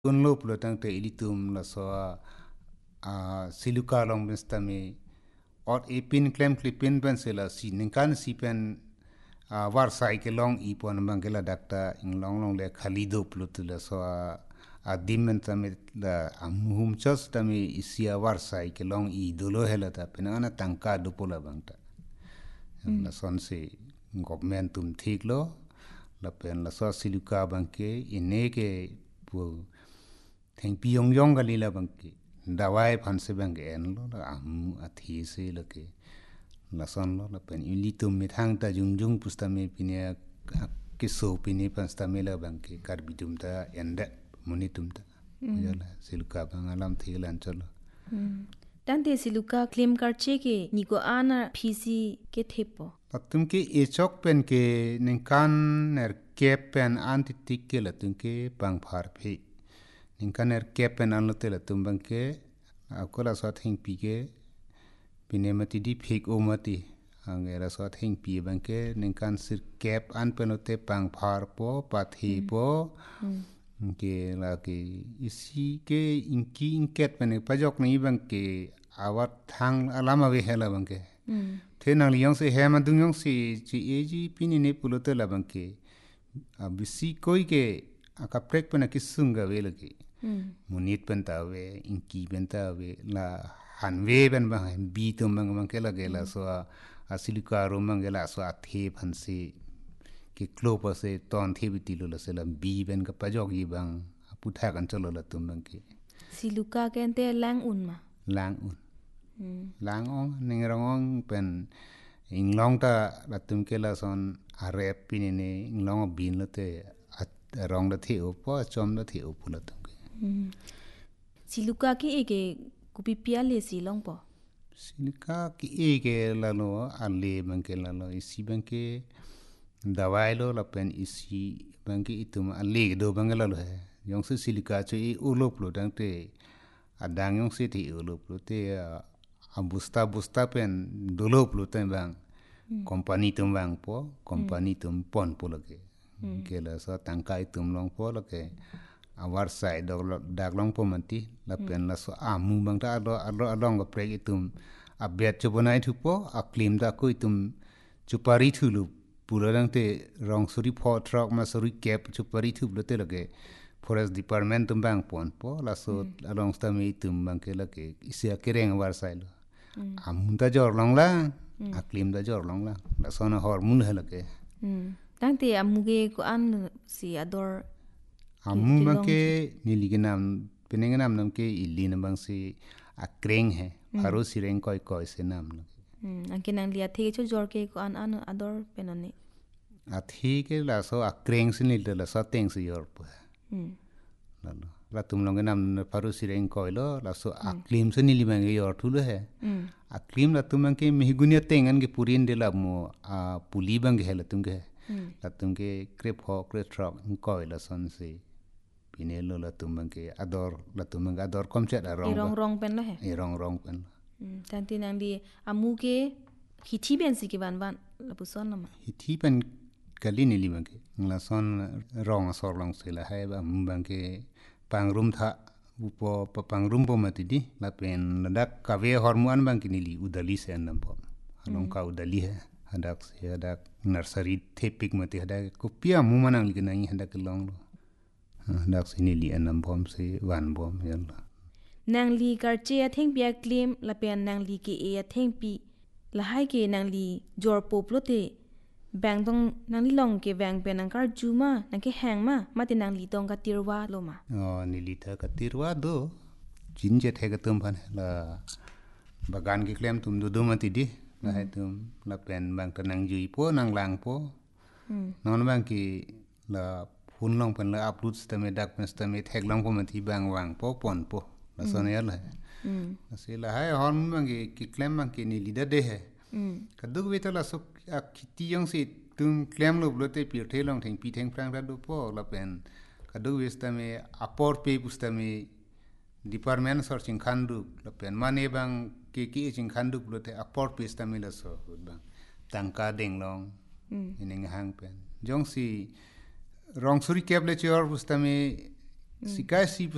Unlo pulo tang te ilitum la so siluka long bestami or ipin klem klipin ben sela si ninkan si pen war sai ke long ipon bangela dakta ing long le khalido pulo tula so a dimen tami la amuhum chos tami isia war sai ke long I dolo hela ta penana tangka dupola bangta la son se government tum thik lo la pen la so siluka bangke ineke pu theng piong yong ga lila bangki dawai phan se bang en lo la athi se la ke la son lo la pen ilitum mi thang ta jung pusta me pinia ke so pini pasta me la bangki kar bidum ta enda munitum ta yala siluka bang alam thilan chalo Tante siluka claim card cheke niko ana PC ke thepo patum ke echok pen ke ninkan ner kep pen antitik ke la tum ke pang phar phe ninkan er kepen an lote la tumbang ke akola so thing pi ke pinemati di phik o mati angera so thing pi bang ke ninkan sir kep an penote pang phar po pathi po ke la ke isi ke inki inket pen pajok ni bang ke awat thang alama we hela bang ke thenang liang se hema dung yong si chi eji pinine pulote la bang ke abisi koi ke akaprek pen kisunga we lagi munit pentawe inki pentawe la hanwe ben bang bi tum bang ke la gela so asilika ro mangela so athe phansi ki klopa se ton the bitilo la se la bi ben ka pajog yi bang putha kan cholo la tum bang ke siluka kente lang unma lang ong ning rong pen ing long ta la tum ke la son arep pinine ing long bin la te rong da the upo chom da the upo la tum siluka ki eke kupipia le silong po siluka ki eke la lo ale bangke la lo isi bangke dawai lo la pen isi bangke itum ale do bangke la lo he yong se siluka cho e ulop lo dang te adang yong se te ulop lo te busta pen dolop lo ten bang company tum bang po company tum pon po lage ke la so tangkai tum long po lage awar sai dag long po manti la pen la so amu bang ta along ga pre itum abet chubonai thu po aklim da ko itum chupari thulu pura dang te rong suri pho truck ma suri cap chupari thu blote lage forest department tum bang pon po la so along sta me itum bang ke lage isia kereng war sai lo amu da jor long la aklim da jor long la so na hormon helake tangte amuge ko an si ador amu bangke niliginam penenganam nam ke ilin bang si akreng hai haro sireng koi se nam anke nang lia the cho jor ke ko an ador penane athi ke la so akreng sin la so teng se yor pa la tum long nam haro sireng koi lo la so aklim se nili bang yor thu lo hai aklim la tum ke mihgunia tengan ke purin de la mo puli bang ke la tum ke la tum ke krep ho krep truck koi la son se pinelo la tumang ke ador kom chat rong pen lo he rong pen tanti nang di amu ke hithi ben si ke ban la puson na ma hithi pen kali ni limang ke la son rong sor long se la hai ba mbang ke pangrum tha upo pangrum po mati di la pen dak ka ve hormuan bang ke ni li udali se andam po along ka udali he hadak nursery thepik mati hadak ko pia mu manang li ke nai hadak long lo dak sini li anam bom se wan bom yalla nang li karche atheng pia claim la pen nang li ke e atheng pi la hai ke nang li jor poplote bang dong nang li long ke bang pen nang kar juma nang ke hang ma mate nang li tong ka tirwa lo ma ni li tha ka tirwa do jin je the ka tum phan la bagan ke claim tum do mati di la hai tum la pen bang ta nang jui po nang lang po non bang ki la phun long pen la upload stame dak pen stame thek long po mati bang wang po pon po la son yal hai se la hai hon mang ki claim mang ki ni leader de hai kaduk we ta la so khiti yong se tum claim lo blote pi the long theng pi theng prang ra do po la pen kaduk we stame apor pe pustame department searching khandu la pen mane bang ki ching khandu blote apor pe stame la so bang tangka deng long ineng hang pen jong si rong suri keble chor bustame sikai si